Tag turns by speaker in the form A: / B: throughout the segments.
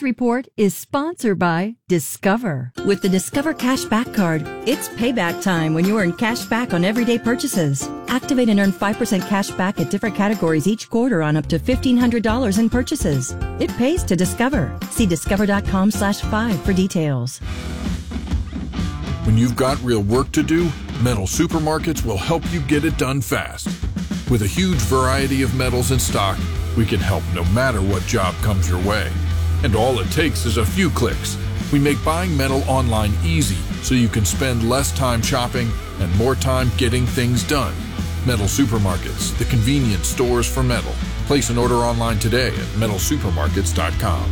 A: report is sponsored by Discover. With the Discover Cashback Card, it's payback time when you earn cash back on everyday purchases. Activate and earn 5% cash back at different categories each quarter on up to $1,500 in purchases. It pays to Discover. See discover.com/5 for details.
B: When you've got real work to do, Metal Supermarkets will help you get it done fast. With a huge variety of metals in stock, we can help no matter what job comes your way. And all it takes is a few clicks. We make buying metal online easy so you can spend less time shopping and more time getting things done. Metal Supermarkets, the convenience stores for metal. Place an order online today at metalsupermarkets.com.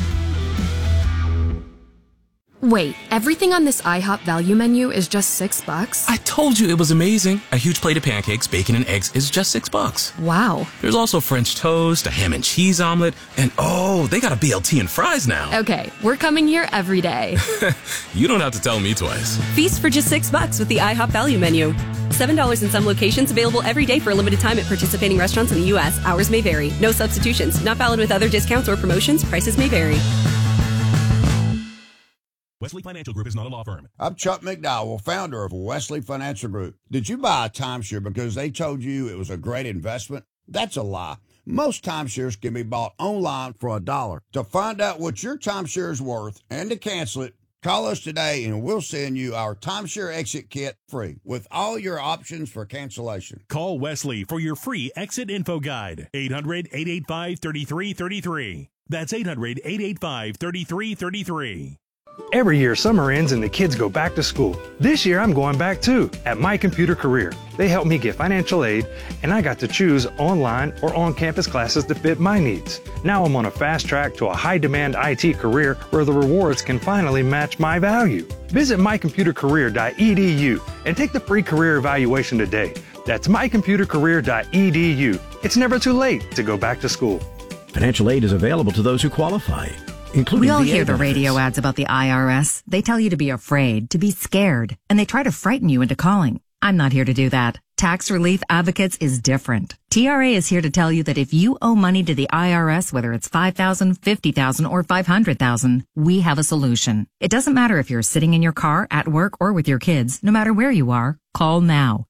C: Wait, everything on this IHOP value menu is just $6?
D: I told you it was amazing. A huge plate of pancakes, bacon, and eggs is just $6.
C: Wow.
D: There's also French toast, a ham and cheese omelet, and oh, they got a BLT and fries now.
C: Okay, we're coming here every day.
D: You don't have to tell me twice.
E: Feast for just $6 with the IHOP value menu. $7 in some locations, available every day for a limited time at participating restaurants in the U.S. Hours may vary. No substitutions. Not valid with other discounts or promotions. Prices may vary.
F: Wesley Financial Group is not a law firm.
G: I'm Chuck McDowell, founder of Wesley Financial Group. Did you buy a timeshare because they told you it was a great investment? That's a lie. Most timeshares can be bought online for $1. To find out what your timeshare is worth and to cancel it, call us today and we'll send you our timeshare exit kit free with all your options for cancellation.
F: Call Wesley for your free exit info guide. 800-885-3333. That's 800-885-3333.
H: Every year, summer ends and the kids go back to school. This year, I'm going back too, at My Computer Career. They helped me get financial aid, and I got to choose online or on-campus classes that fit my needs. Now I'm on a fast track to a high-demand IT career where the rewards can finally match my value. Visit mycomputercareer.edu and take the free career evaluation today. That's mycomputercareer.edu. It's never too late to go back to school.
I: Financial aid is available to those who qualify, including
J: We all
I: VA
J: hear the
I: benefits.
J: radio ads about the IRS. They tell you to be afraid, to be scared, and they try to frighten you into calling. I'm not here to do that. Tax Relief Advocates is different. TRA is here to tell you that if you owe money to the IRS, whether it's $5,000, $50,000, or $500,000, we have a solution. It doesn't matter if you're sitting in your car, at work, or with your kids. No matter where you are, call now.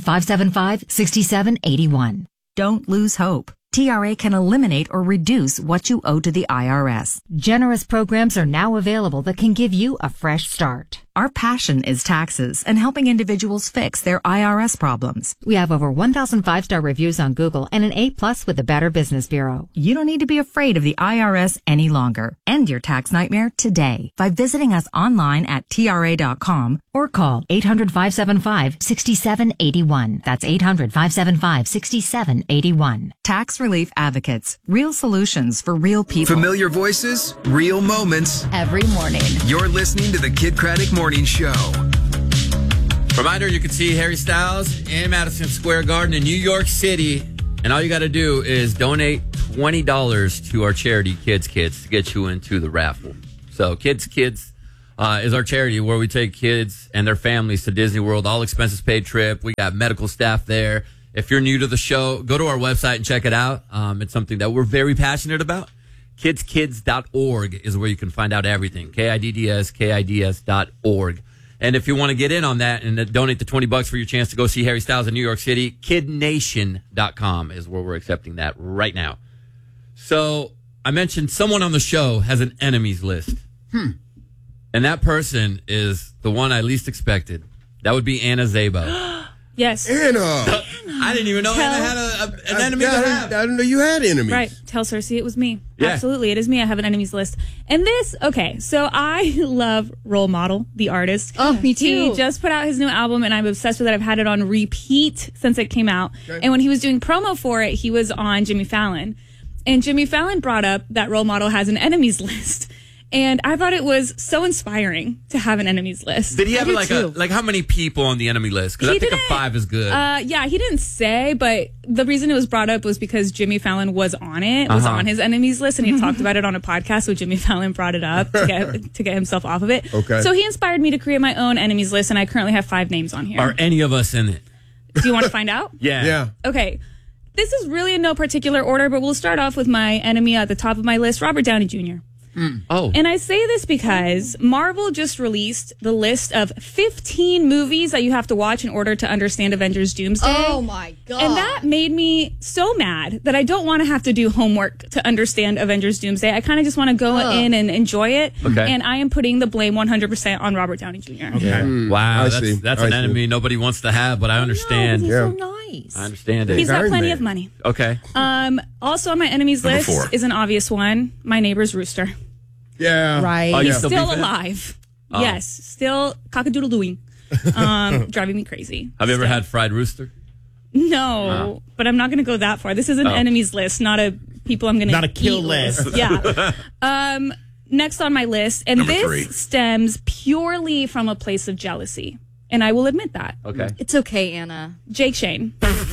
J: 800-575-6781. Don't lose hope. TRA can eliminate or reduce what you owe to the IRS. Generous programs are now available that can give you a fresh start. Our passion is taxes and helping individuals fix their IRS problems. We have over 1,000 5-star reviews on Google and an A+ with the Better Business Bureau. You don't need to be afraid of the IRS any longer. End your tax nightmare today by visiting us online at TRA.com or call 800-575-6781. That's 800-575-6781. Tax Relief Advocates. Real solutions for real people.
K: Familiar voices, real moments.
J: Every morning.
K: You're listening to the Kid Craddock Morning Show.
L: Reminder, you can see Harry Styles in Madison Square Garden in New York City. And all you got to do is donate $20 to our charity, Kids Kids, to get you into the raffle. So Kids Kids is our charity where we take kids and their families to Disney World, all expenses paid trip. We got medical staff there. If you're new to the show, go to our website and check it out. It's something that we're very passionate about. KidsKids.org is where you can find out everything. KIDS.org. And if you want to get in on that and donate the $20 for your chance to go see Harry Styles in New York City, KidNation.com is where we're accepting that right now. So I mentioned someone on the show has an enemies list. And that person is the one I least expected. That would be Anna Szabo.
M: Yes.
N: Anna.
L: I didn't even know Anna had an enemy to have.
N: I didn't know you had enemies.
M: Right. Tell Cersei it was me.
L: Yeah.
M: Absolutely. It is me. I have an enemies list. And this, okay, so I love Role Model, the artist.
O: Oh, me too.
M: He just put out his new album, and I'm obsessed with it. I've had it on repeat since it came out. Okay. And when he was doing promo for it, he was on Jimmy Fallon. And Jimmy Fallon brought up that Role Model has an enemies list. And I thought it was so inspiring to have an enemies list.
L: Did he have like how many people on the enemy list? Because I think a 5 is good.
M: Yeah, he didn't say, but the reason it was brought up was because Jimmy Fallon was on it, was on his enemies list, and he talked about it on a podcast, so Jimmy Fallon brought it up to get himself off of it.
N: Okay.
M: So he inspired me to create my own enemies list, and I currently have 5 names on here.
L: Are any of us in it?
M: Do you want to find out?
L: Yeah.
M: Okay. This is really in no particular order, but we'll start off with my enemy at the top of my list, Robert Downey Jr.
L: Oh.
M: And I say this because Marvel just released the list of 15 movies that you have to watch in order to understand Avengers Doomsday.
N: Oh, my God.
M: And that made me so mad that I don't want to have to do homework to understand Avengers Doomsday. I kind of just want to go in and enjoy it.
L: Okay.
M: And I am putting the blame 100% on Robert Downey Jr.
O: Okay.
L: Wow, that's an enemy nobody wants to have, but I understand.
N: He's so nice.
L: I understand it.
M: He's got plenty of money.
L: Okay.
M: Also on my enemies
L: Number
M: list
L: 4.
M: is an obvious one. My neighbor's rooster.
O: Yeah.
N: Right.
L: Oh, you
M: He's
L: still
M: still
L: beef it?
M: alive.
L: Oh.
M: Yes, still cock-a-doodle-dooing. Driving me crazy.
L: Have you ever had fried rooster?
M: No, but I'm not going to go that far. This is an enemies list, not a people I'm going to
P: Not a kill list.
M: Yeah. Next on my list, and
O: Number
M: this
O: 3.
M: stems purely from a place of jealousy, and I will admit that.
L: Okay.
N: It's okay, Anna.
M: Jake Shane.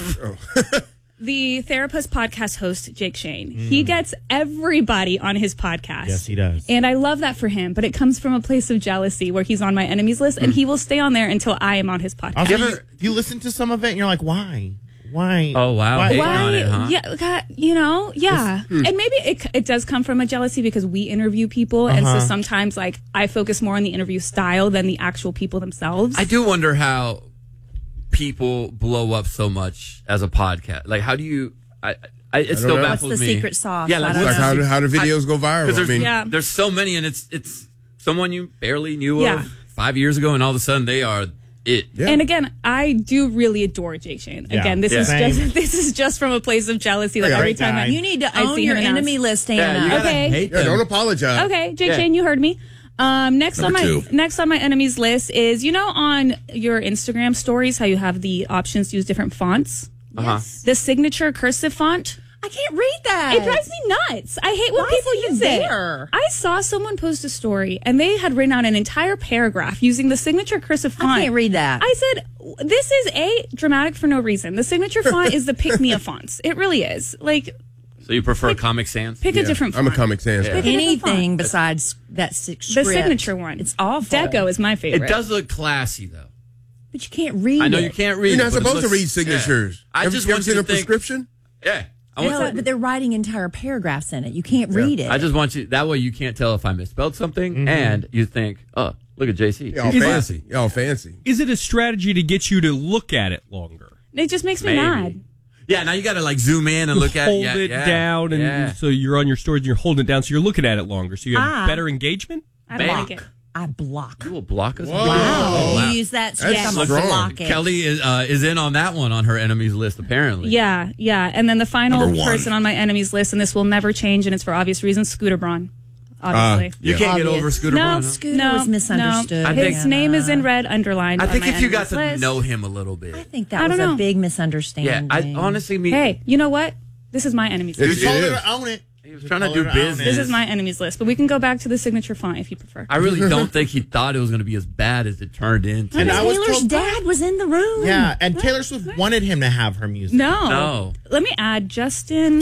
M: The Therapist podcast host, Jake Shane. He gets everybody on his podcast.
P: Yes, he does.
M: And I love that for him, but it comes from a place of jealousy where he's on my enemies list and he will stay on there until I am on his podcast.
P: Also, you listen to some of it and you're like, why? Why?
L: Oh, wow.
P: Why?
L: Hating on it, huh?
M: Yeah, God, yeah. And maybe it does come from a jealousy because we interview people. And so sometimes like I focus more on the interview style than the actual people themselves.
L: I do wonder how people blow up so much as a podcast. Like, how do you? It still baffles me.
N: What's the secret sauce?
L: Yeah,
O: Like how do videos go viral?
L: There's, there's so many, and it's someone you barely knew of 5 years ago, and all of a sudden they are it.
O: Yeah.
M: And again, I do really adore Jake Shane.
P: Yeah.
M: Again, this is just from a place of jealousy. Like every time
N: you need to
M: I
N: own
M: see
N: your
M: him announce-
N: enemy list,
L: Yeah,
N: Anna.
L: you gotta
M: Okay.
L: hate
O: Yeah,
L: them.
O: don't apologize.
M: Okay, Jake Shane, you heard me. Next
O: Number 2.
M: next on my enemies list is, you know, on your Instagram stories, how you have the options to use different fonts.
N: Yes.
M: The signature cursive font.
N: I can't read that.
M: It drives me nuts. I hate when
N: Why
M: people
N: is it
M: use
N: there?
M: it. I saw someone post a story and they had written out an entire paragraph using the signature cursive font.
N: I can't read that.
M: I said, this is dramatic for no reason. The signature font is the pick-me of fonts. It really is. Like,
L: So you prefer Comic Sans?
M: pick a different font.
O: I'm a Comic Sans guy.
M: Pick a different
N: Anything
M: font.
N: besides that
M: The
N: script.
M: signature one.
N: It's awful.
M: Deco is my favorite.
L: It does look classy, though.
N: But you can't read
L: I know
N: it.
L: you can't read.
O: You're
L: it,
O: not
L: but it
O: supposed to
L: looks-
O: read signatures.
L: Yeah. I
O: Have
L: just
O: you ever
L: want
O: seen
L: you
O: a
L: to think.
O: prescription?
L: Yeah.
N: But they're writing entire paragraphs in it. You can't read it.
L: I just want you. That way, you can't tell if I misspelled something, and you think, "Oh, look at JC.
O: Y'all fancy. Y'all fancy.
Q: Is it a strategy to get you to look at it longer?
M: It just makes me
L: Maybe.
M: mad.
L: Yeah, now you got to like zoom in and look at
Q: Hold
L: it.
Q: it down, and so you're on your stories and you're holding it down, so you're looking at it longer, so you have better engagement.
M: I don't like it.
N: I block.
L: You will block us.
N: Wow.
L: Oh, wow.
N: You use that
L: That's
N: script, I'm going to
L: strong.
N: block it.
L: Kelly is in on that one on her enemies list, apparently.
M: Yeah. And then the final
L: Number 1.
M: person on my enemies list, and this will never change, and it's for obvious reasons, Scooter Braun. Obviously.
L: You can't get over Scooter Braun. huh?
N: Scooter was misunderstood.
M: No. His name is in red underlined.
L: I think
M: on my
L: if you got
M: enemies
L: to
M: list.
L: know him a little bit.
N: I think that was a big misunderstanding.
L: Yeah, I honestly mean.
M: Hey, you know what? This is my enemies list.
P: You told her to own it.
L: He was trying to do business.
M: This is my enemies list, but we can go back to the signature font if you prefer.
L: I really don't think he thought it was going to be as bad as it turned into.
P: And I was
N: Taylor's
P: told-
N: dad was in the room.
P: Yeah, and Taylor Swift wanted him to have her music.
M: No. Let me add Justin,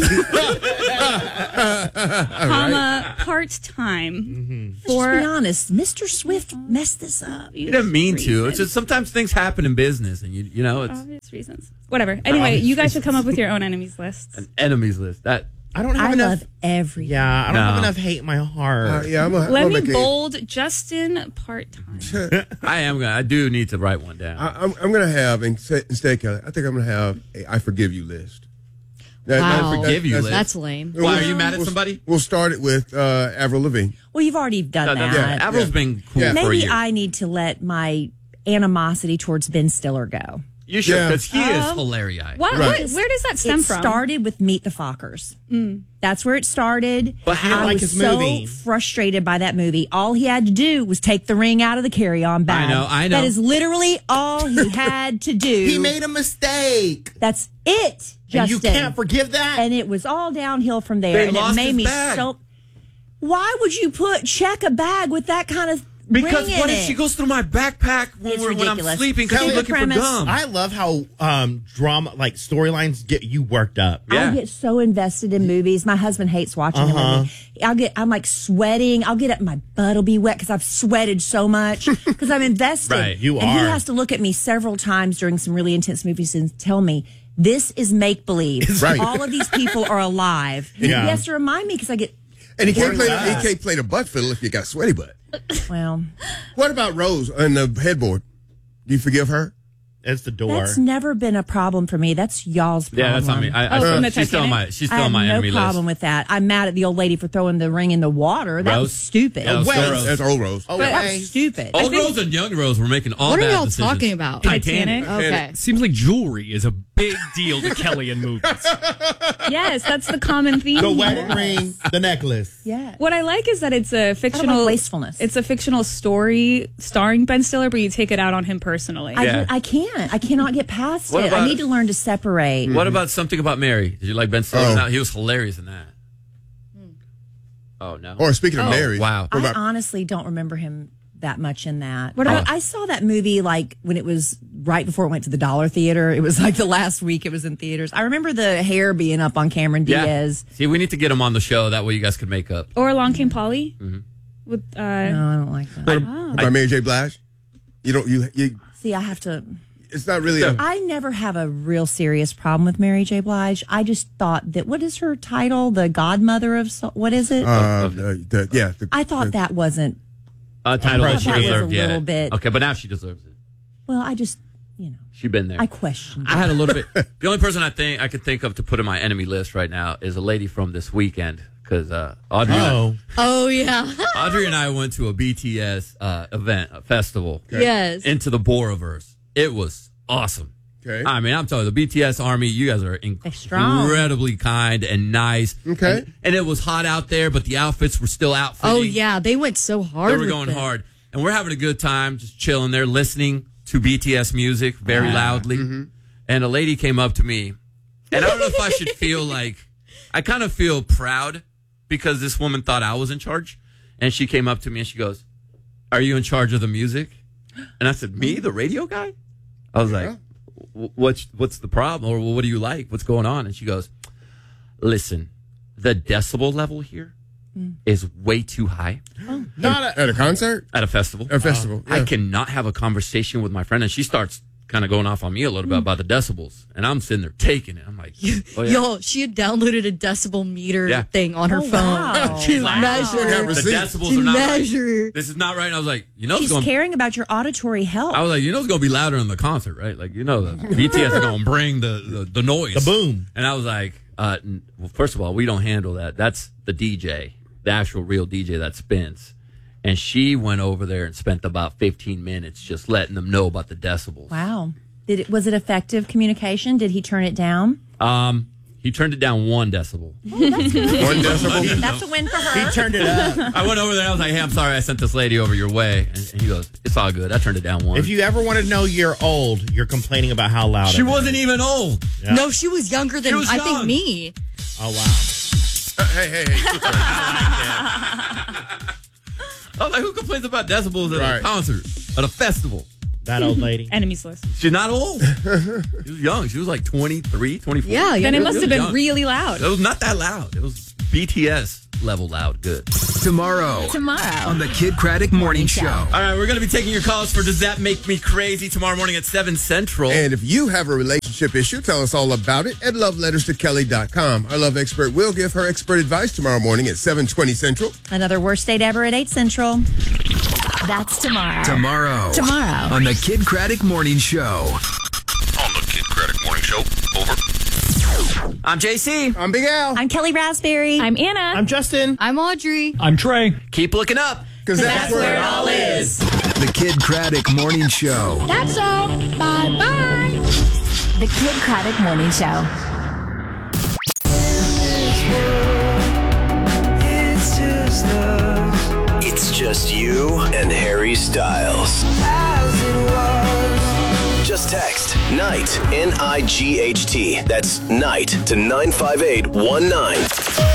M: comma, part-time.
N: Let's just be honest, Mr. Swift messed this up.
L: He didn't mean to. It's just sometimes things happen in business, and you know it's
M: Obvious reasons. Whatever. Anyway, you guys should come up with your own enemies lists.
L: an enemies list. That
P: I don't have
N: I
P: enough.
N: love everything.
P: Yeah, I don't have
L: No.
P: enough hate in my heart.
O: Yeah,
M: Let me bold Justin part-time.
L: I am gonna. I do need to write one down.
O: I'm going to have, instead, Kelly, I think I'm going to have a I forgive you list.
N: Wow.
L: Forgive you list.
N: That's lame.
L: Why, are you mad at somebody?
O: We'll start it with Avril Lavigne.
N: Well, you've already done that.
O: Yeah.
L: Avril's been cool for a
N: Maybe
L: year.
N: I need to let my animosity towards Ben Stiller go.
L: You should, because he is hilarious.
M: Where does that stem
N: It
M: from?
N: started with Meet the Fockers. That's where it started.
L: But how-
N: I
P: like
N: was
P: his
N: so
P: movie.
N: frustrated by that movie. All he had to do was take the ring out of the carry-on bag.
L: I know.
N: That is literally all he had to do.
P: He made a mistake.
N: That's it, Justin.
P: And you can't forgive that?
N: And it was all downhill from there.
L: They
N: and
L: lost
N: it made
L: his
N: me
L: bag.
N: so. Why would you check a bag with that kind of
L: Because
N: ring
L: what
N: in
L: if it?
N: she
L: she goes through my backpack when,
N: It's
L: when I'm
N: ridiculous.
L: sleeping because
N: See
L: I'm
N: the
L: looking for
N: premise?
L: gum?
P: I love how drama, like storylines, get you worked up.
L: Yeah.
N: I get so invested in movies. My husband hates watching them with me. I'm like sweating. I'll get up, my butt will be wet because I've sweated so much because I'm invested.
P: Right, you
N: and he
P: are.
N: has to look at me several times during some really intense movies and tell me, this is make believe.
O: Right.
N: All of these people are alive.
P: Yeah.
N: He has to remind me because I get
O: And he can't play the butt fiddle if you got sweaty butt.
N: Well,
O: what about Rose on the headboard? Do you forgive her?
P: It's the door.
N: That's never been a problem for me. That's y'all's problem.
L: Yeah, that's not me. She's still on my enemy list.
N: No problem with that. I'm mad at the old lady for throwing the ring in the water. That was stupid.
L: Yeah,
O: that's old Rose.
N: That was stupid.
L: Old Rose and young Rose were making all bad decisions.
R: What are y'all talking about?
Q: Titanic.
R: Okay.
Q: It seems like jewelry is a big deal to Kelly in movies.
M: Yes, that's the common theme.
P: The wedding ring, the necklace.
N: Yeah.
M: What I like is that it's a fictional
N: wastefulness.
M: It's a fictional story starring Ben Stiller, but you take it out on him personally.
N: I can't. I cannot get past
L: What
N: it.
L: about-
N: I need to learn to separate.
L: What about Something About Mary? Did you like Ben Stiller? No, he was hilarious in that. Oh, no.
O: Or speaking of Mary.
L: Wow.
N: I honestly don't remember him that much in that.
M: What about-
N: I saw that movie like when it was right before it went to the Dollar Theater. It was like the last week it was in theaters. I remember the hair being up on Cameron Diaz.
L: See, we need to get him on the show. That way you guys could make up.
M: Or Along Came Polly.
L: Mm-hmm.
M: With
N: No, I don't like that.
O: By Mary J. Blige? You
N: See, I have to.
O: It's not really
N: I never have a real serious problem with Mary J. Blige. I just thought that, what is her title? The godmother of, what is it? I thought that wasn't.
L: Title that she
N: that was a
L: deserved,
N: little bit.
L: Okay, but now she deserves it.
N: Well, I just,
L: She's been there.
N: I questioned.
L: I had a little bit. The only person I could think of to put in my enemy list right now is a lady from this weekend. Because Audrey,
R: Oh, yeah.
L: Audrey and I went to a BTS event, a festival.
R: Okay. Yes.
L: Into the Boroverse. It was awesome.
O: Okay.
L: I mean, I'm telling you, the BTS Army, you guys are incredibly kind and nice.
O: Okay.
L: And it was hot out there, but the outfits were still outfitting.
R: Oh, yeah. They went so hard.
L: They were going hard. And we're having a good time, just chilling there, listening to BTS music very loudly. Mm-hmm. And a lady came up to me. And I don't know if I should feel like, I kind of feel proud because this woman thought I was in charge. And she came up to me and she goes, "Are you in charge of the music?" And I said, "Me, the radio guy?" I was like, what's the problem? Or what do you like? What's going on? And she goes, "Listen, the decibel level here is way too high."
N: Oh.
O: Not at a concert?
L: At a festival.
O: A festival.
L: I cannot have a conversation with my friend. And she starts kind of going off on me a little bit about the decibels. And I'm sitting there taking it. I'm like, oh, yeah.
R: Yo, she had downloaded a decibel meter thing on her phone
N: wow.
R: to measure.
L: The decibels are not right. This is not right. And I was like,
N: She's caring about your auditory health.
L: I was like, it's going to be louder in the concert, right? Like, the BTS is going to bring the noise.
P: The boom.
L: And I was like, well, first of all, we don't handle that. That's the DJ, the actual real DJ that spins. And she went over there and spent about 15 minutes just letting them know about the decibels.
N: Wow. Was it effective communication? Did he turn it down?
L: He turned it down 1 decibel.
N: Oh, that's good.
O: 1 decibel?
N: That's a win for her.
P: He turned it up.
L: I went over there and I was like, "Hey, I'm sorry I sent this lady over your way." And he goes, "It's all good. I turned it down 1.
P: If you ever want to know you're old, you're complaining about how loud
L: She wasn't even old.
P: Yeah.
R: No, she was younger than, I think, me.
P: Oh, wow.
O: Hey.
L: I was like, who complains about decibels at a concert, at a festival?
P: That old lady.
M: Enemies list.
L: She's not old. She was young. She was like 23, 24.
R: Yeah.
M: Then it must have been
L: young.
M: really loud.
L: It was not that loud. It was BTS level loud. Good.
K: Tomorrow on the Kid Craddock Morning Show.
L: All right, we're going to be taking your calls for Does That Make Me Crazy tomorrow morning at 7 Central.
O: And if you have a relationship issue, tell us all about it at loveletterstokelly.com. Our love expert will give her expert advice tomorrow morning at 7:20 Central.
N: Another worst date ever at 8 Central.
J: That's tomorrow.
K: Tomorrow on the Kid Craddock Morning Show.
B: On the Kid Craddock Morning Show. Over.
L: I'm JC.
O: I'm Big Al.
N: I'm Kelly Raspberry.
M: I'm Anna.
P: I'm Justin.
R: I'm Audrey.
Q: I'm Trey.
L: Keep looking up.
O: Because that's where it all
L: is.
K: The Kid Craddock Morning Show.
J: That's all. Bye-bye. The Kid Craddock Morning Show.
S: It's just you and Harry Styles. Just text NIGHT, NIGHT. That's NIGHT to 95819.